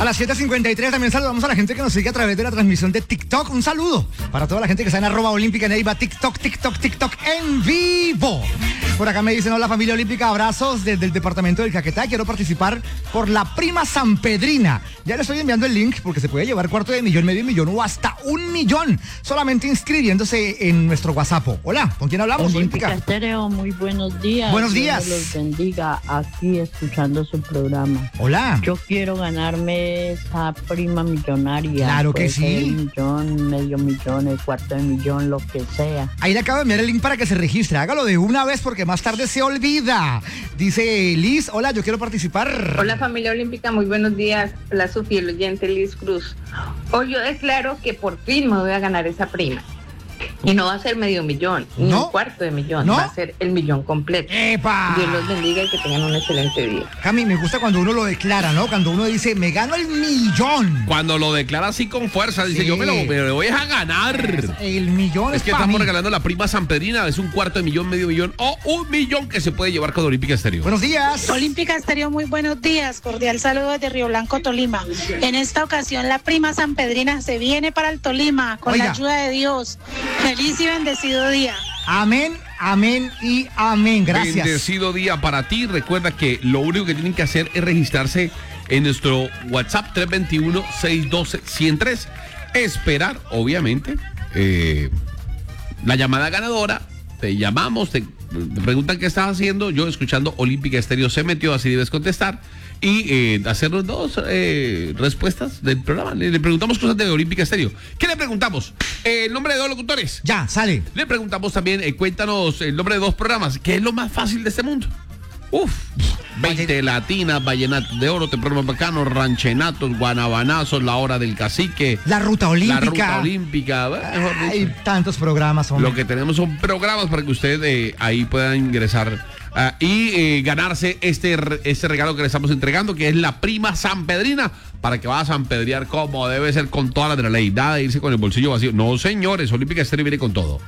A las 7:53 también saludamos a la gente que nos sigue a través de la transmisión de TikTok. Un saludo para toda la gente que está en @olímpica TikTok en vivo. Por acá me dicen, hola familia olímpica, abrazos desde el departamento del Caquetá. Quiero participar por la prima sanpedrina. Ya le estoy enviando el link porque se puede llevar $250,000, $500,000 o hasta $1,000,000 solamente inscribiéndose en nuestro WhatsApp. Hola, ¿con quién hablamos? Olímpica Estéreo, muy buenos días. Buenos días. Dios los bendiga, aquí escuchando su programa. Hola. Yo quiero ganarme esa prima millonaria. Claro que puede ser sí. $1,000,000, $500,000, $250,000, lo que sea. Ahí le acabo de enviar el link para que se registre. Hágalo de una vez porque más tarde se olvida. Dice Liz, hola, yo quiero participar. Hola familia olímpica, muy buenos días. Hola su fiel oyente Liz Cruz. Hoy yo declaro que por fin me voy a ganar esa prima. Y no va a ser $500,000, ni ¿No? $250,000, ¿No? va a ser el $1,000,000 completo. ¡Epa! Dios los bendiga y que tengan un excelente día. Cami, me gusta cuando uno lo declara, ¿no? Cuando uno dice, me gano el $1,000,000. Cuando lo declara así con fuerza, dice, Sí. yo me lo voy a ganar. El $1,000,000 Es que pa' estamos mí. regalando la prima sanpedrina, es $250,000, $500,000 o $1,000,000 que se puede llevar con Olímpica Estéreo. Buenos días. Olímpica Estéreo, muy buenos días. Cordial saludo desde Río Blanco, Tolima. En esta ocasión, la prima sanpedrina se viene para el Tolima con Oiga. la ayuda de Dios. Feliz y bendecido día. Amén, amén y amén. Gracias. Bendecido día para ti. Recuerda que lo único que tienen que hacer es registrarse en nuestro WhatsApp 321-612-103. Esperar, obviamente, la llamada ganadora. Te llamamos, te preguntan qué estás haciendo. Yo, escuchando Olímpica Estéreo, se metió, así debes contestar. Y hacernos dos respuestas del programa. Le preguntamos cosas de Olímpica Estéreo. ¿Qué le preguntamos? El nombre de dos locutores. Ya, sale. Le preguntamos también, cuéntanos el nombre de dos programas. ¿Qué es lo más fácil de este mundo? 20 latinas, vallenatos de oro, temprano bacano, ranchenatos, guanabanazos, la hora del cacique. La ruta olímpica. La ruta olímpica. Mejor dicho. Hay tantos programas, hombre. Lo que tenemos son programas para que usted ahí pueda ingresar y ganarse este regalo que le estamos entregando, que es la prima sanpedrina, para que vaya a sanpedrear como debe ser, con toda la de la ley. Nada de irse con el bolsillo vacío. No, señores, Olímpica Estéreo viene con todo.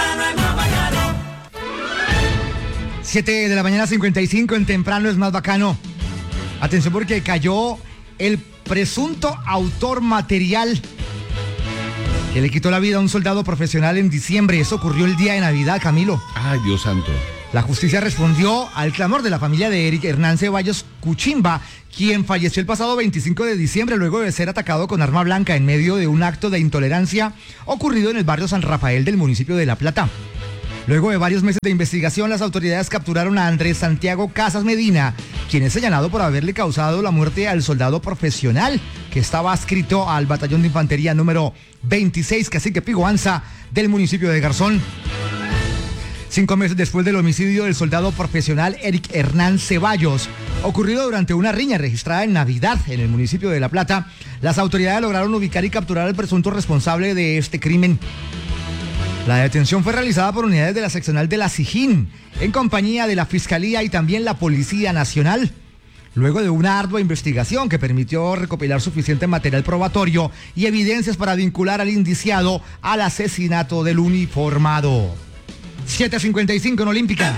7:55 en Temprano es más bacano. Atención porque cayó el presunto autor material que le quitó la vida a un soldado profesional en diciembre. Eso ocurrió el día de Navidad, Camilo. Ay, Dios santo. La justicia respondió al clamor de la familia de Eric Hernán Ceballos Cuchimba, quien falleció el pasado 25 de diciembre luego de ser atacado con arma blanca en medio de un acto de intolerancia ocurrido en el barrio San Rafael del municipio de La Plata. Luego de varios meses de investigación, las autoridades capturaron a Andrés Santiago Casas Medina, quien es señalado por haberle causado la muerte al soldado profesional que estaba adscrito al batallón de infantería número 26, Cacique Pigo Anza, del municipio de Garzón. 5 meses después del homicidio del soldado profesional Eric Hernán Ceballos, ocurrido durante una riña registrada en Navidad en el municipio de La Plata, las autoridades lograron ubicar y capturar al presunto responsable de este crimen. La detención fue realizada por unidades de la seccional de la Sijín, en compañía de la Fiscalía y también la Policía Nacional, luego de una ardua investigación que permitió recopilar suficiente material probatorio y evidencias para vincular al indiciado al asesinato del uniformado. 7:55 en Olímpica.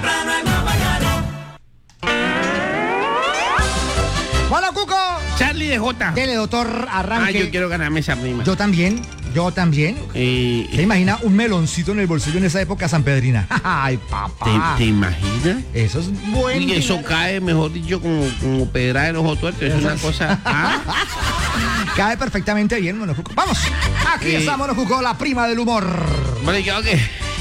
¡Hola, Cuco! Charlie de J. Dele, doctor, arranque. Yo quiero ganarme esa prima. Yo también. ¿Se imagina un meloncito en el bolsillo en esa época sanpedrina? ¡Ay, papá! ¿Te imaginas? Eso es bueno. Y eso cae, mejor dicho, como pedra en ojo tuerto. Es una cosa... Cae perfectamente bien, Monocuco. ¡Vamos! Aquí está Monocuco, la prima del humor. Bueno, ¿y qué?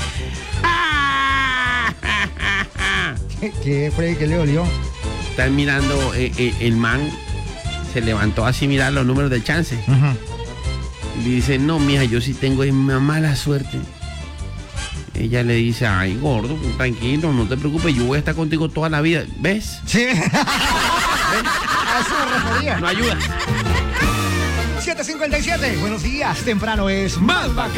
¿Qué fue? ¿Qué le dolió? Están mirando, el man se levantó así, mirar los números de chance. Y dice, no, mija, yo sí tengo una mala suerte. Ella le dice, ay, gordo, tranquilo, no te preocupes, yo voy a estar contigo toda la vida. ¿Ves? Sí. ¿Ves? A eso me refería. No ayuda. 7:57. Buenos días, temprano es más bacano.